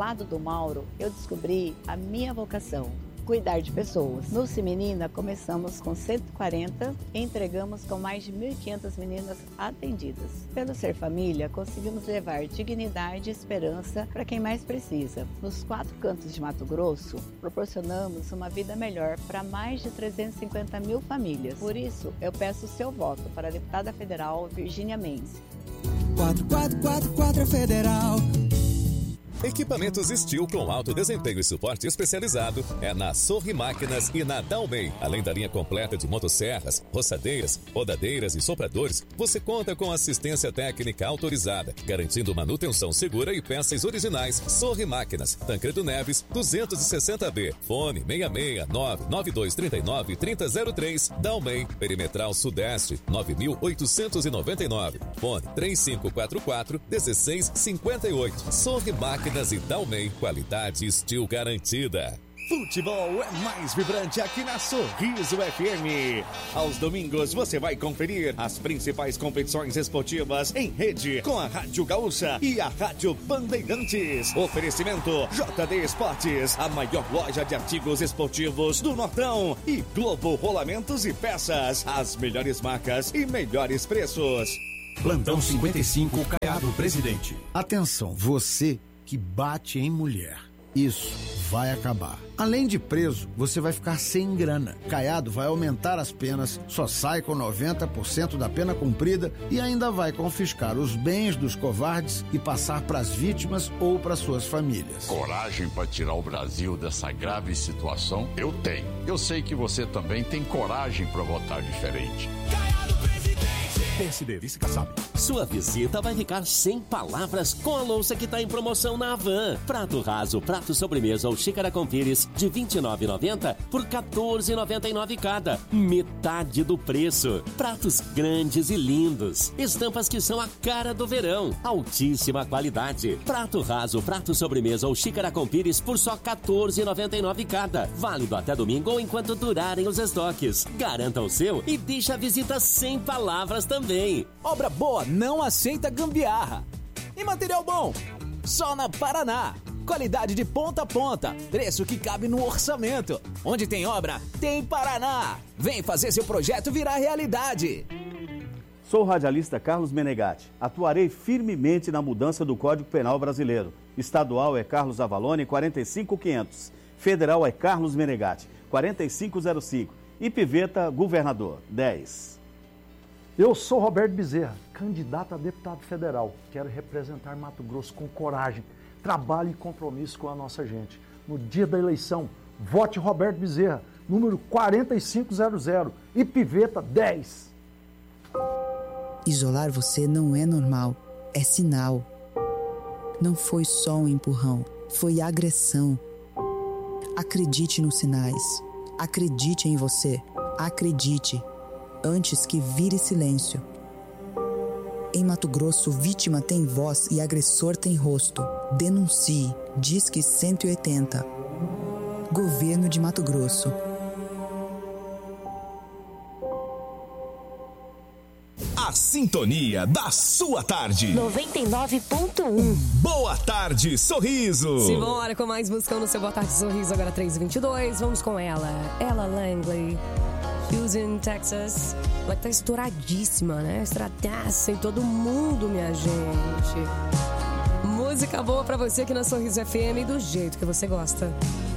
lado do Mauro, eu descobri a minha vocação: cuidar de pessoas. No Cimenina, começamos com 140 e entregamos com mais de 1.500 meninas atendidas. Pelo Ser Família, conseguimos levar dignidade e esperança para quem mais precisa. Nos 4 cantos de Mato Grosso, proporcionamos uma vida melhor para mais de 350 mil famílias. Por isso, eu peço o seu voto para a deputada federal Virgínia Mendes. 4444 Federal. Equipamentos Steel com alto desempenho e suporte especializado é na Sorri Máquinas e na Dalmei. Além da linha completa de motosserras, roçadeiras, rodadeiras e sopradores, você conta com assistência técnica autorizada, garantindo manutenção segura e peças originais. Sorri Máquinas, Tancredo Neves, 260B, fone 669-9239-3003, Dalmei, Perimetral Sudeste, 9.899, fone 3544-1658. Sorri Máquinas e Dalmei, qualidade Steel garantida. Futebol é mais vibrante aqui na Sorriso FM. Aos domingos você vai conferir as principais competições esportivas em rede com a Rádio Gaúcha e a Rádio Bandeirantes. Oferecimento JD Esportes, a maior loja de artigos esportivos do Nortão, e Globo Rolamentos e Peças, as melhores marcas e melhores preços. Plantão 55, Caiado Presidente. Atenção, você que bate em mulher. Isso vai acabar. Além de preso, você vai ficar sem grana. Caiado vai aumentar as penas, só sai com 90% da pena cumprida e ainda vai confiscar os bens dos covardes e passar para as vítimas ou para suas famílias. Coragem para tirar o Brasil dessa grave situação? Eu tenho. Eu sei que você também tem coragem para votar diferente. PSD, vice-caçabe. Sua visita vai ficar sem palavras com a louça que está em promoção na Havan. Prato raso, prato sobremesa ou xícara com pires de R$ 29,90 por R$ 14,99 cada. Metade do preço. Pratos grandes e lindos. Estampas que são a cara do verão. Altíssima qualidade. Prato raso, prato sobremesa ou xícara com pires por só R$ 14,99 cada. Válido até domingo ou enquanto durarem os estoques. Garanta o seu e deixa a visita sem palavras também. Obra boa não aceita gambiarra. E material bom? Só na Paraná. Qualidade de ponta a ponta. Preço que cabe no orçamento. Onde tem obra, tem Paraná. Vem fazer seu projeto virar realidade. Sou o radialista Carlos Menegatti. Atuarei firmemente na mudança do Código Penal brasileiro. Estadual é Carlos Avalone, 45500. Federal é Carlos Menegatti, 4505. E Piveta, governador, 10. Eu sou Roberto Bezerra, candidato a deputado federal. Quero representar Mato Grosso com coragem, trabalho e compromisso com a nossa gente. No dia da eleição, vote Roberto Bezerra, número 4500 e Piveta 10. Isolar você não é normal, é sinal. Não foi só um empurrão, foi agressão. Acredite nos sinais. Acredite em você. Acredite. Antes que vire silêncio. Em Mato Grosso, vítima tem voz e agressor tem rosto. Denuncie. Disque 180. Governo de Mato Grosso. A sintonia da sua tarde. 99.1. Boa tarde, Sorriso. Simbora com mais música no seu Boa Tarde Sorriso, agora 3h22. Vamos com ela. Ella Langley. Houston, Texas. Ela que tá estouradíssima, né? Estradaça em todo mundo, minha gente. Música boa pra você aqui na Sorriso FM do jeito que você gosta.